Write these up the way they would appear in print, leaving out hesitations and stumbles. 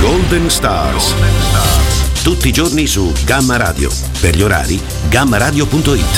Golden Stars. Tutti i giorni su Gamma Radio. Per gli orari, gammaradio.it.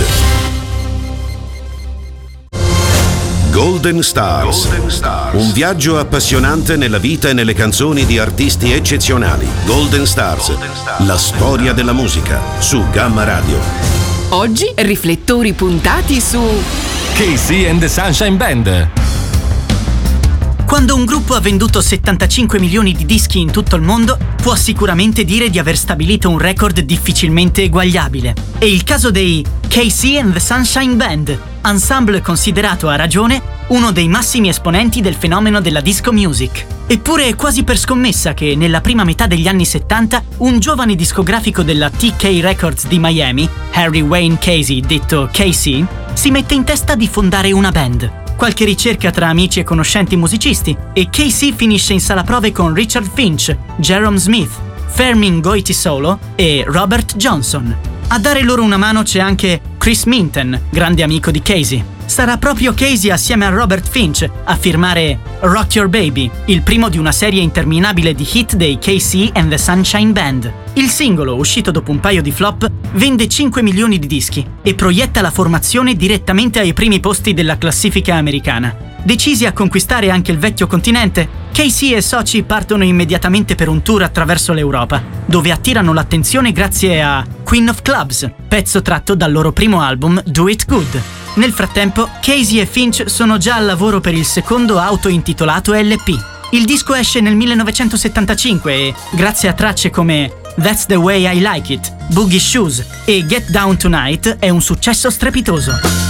Golden Stars. Un viaggio appassionante nella vita e nelle canzoni di artisti eccezionali. Golden Stars. La storia della musica su Gamma Radio. Oggi riflettori puntati su KC and the Sunshine Band. Quando un gruppo ha venduto 75 milioni di dischi in tutto il mondo, può sicuramente dire di aver stabilito un record difficilmente eguagliabile. È il caso dei KC and the Sunshine Band, ensemble considerato a ragione uno dei massimi esponenti del fenomeno della disco music. Eppure è quasi per scommessa che nella prima metà degli anni 70 un giovane discografico della TK Records di Miami, Harry Wayne Casey, detto KC, si mette in testa di fondare una band. Qualche ricerca tra amici e conoscenti musicisti e KC finisce in sala prove con Richard Finch, Jerome Smith, Fermin Goytisolo e Robert Johnson. A dare loro una mano c'è anche Chris Minton, grande amico di Casey. Sarà proprio Casey assieme a Robert Finch a firmare Rock Your Baby, il primo di una serie interminabile di hit dei KC and the Sunshine Band. Il singolo, uscito dopo un paio di flop, vende 5 milioni di dischi e proietta la formazione direttamente ai primi posti della classifica americana. Decisi a conquistare anche il vecchio continente, KC e soci partono immediatamente per un tour attraverso l'Europa, dove attirano l'attenzione grazie a Queen of Clubs, pezzo tratto dal loro primo album Do It Good. Nel frattempo, Casey e Finch sono già al lavoro per il secondo auto-intitolato LP. Il disco esce nel 1975 e, grazie a tracce come That's the Way I Like It, Boogie Shoes e Get Down Tonight, è un successo strepitoso.